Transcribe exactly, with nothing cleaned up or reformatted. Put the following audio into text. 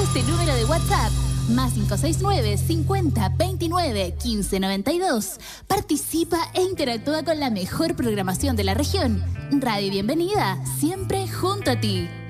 este número de WhatsApp, más cinco seis nueve, cincuenta, veintinueve, quince noventa y dos. Participa e interactúa con la mejor programación de la región. Radio Bienvenida, siempre junto a ti.